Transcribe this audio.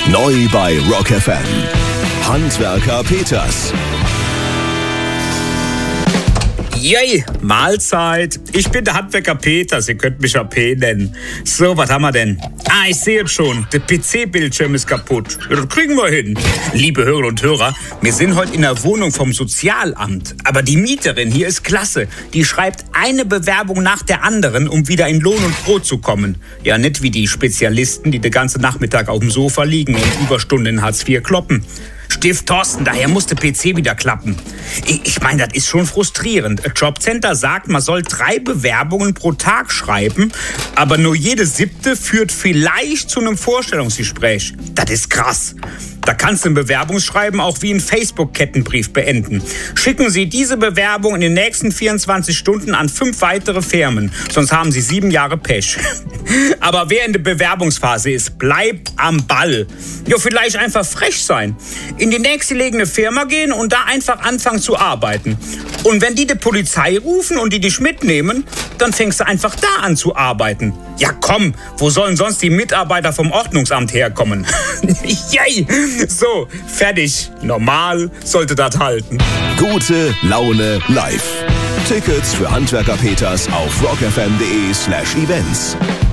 Neu bei Rock FM. Handwerker Peters. Yay, Mahlzeit. Ich bin der Handwerker Peters, ihr könnt mich AP nennen. So, was haben wir denn? Ich sehe es schon, der PC-Bildschirm ist kaputt. Ja, das kriegen wir hin. Liebe Hörerinnen und Hörer, wir sind heute in der Wohnung vom Sozialamt. Aber die Mieterin hier ist klasse. Die schreibt eine Bewerbung nach der anderen, um wieder in Lohn und Brot zu kommen. Ja, nicht wie die Spezialisten, die den ganzen Nachmittag auf dem Sofa liegen und Überstunden in Hartz IV kloppen. Stift Thorsten, daher musste PC wieder klappen. Ich meine, das ist schon frustrierend. Ein Jobcenter sagt, man soll 3 Bewerbungen pro Tag schreiben, aber nur jede 7. führt vielleicht zu einem Vorstellungsgespräch. Das ist krass. Da kannst du ein Bewerbungsschreiben auch wie einen Facebook-Kettenbrief beenden. Schicken Sie diese Bewerbung in den nächsten 24 Stunden an 5 weitere Firmen, sonst haben Sie 7 Jahre Pech. Aber wer in der Bewerbungsphase ist, bleibt am Ball. Ja, vielleicht einfach frech sein. In die nächstgelegene Firma gehen und da einfach anfangen zu arbeiten. Und wenn die Polizei rufen und die dich mitnehmen, dann fängst du einfach da an zu arbeiten. Ja komm, wo sollen sonst die Mitarbeiter vom Ordnungsamt herkommen? Yay! So, fertig. Normal sollte das halten. Gute Laune live. Tickets für Handwerker Peters auf rockfm.de/events.